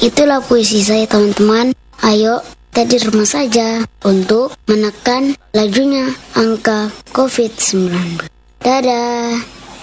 Itulah puisi saya, teman-teman. Ayo kita di rumah saja untuk menekan lajunya angka COVID-19. Dadah.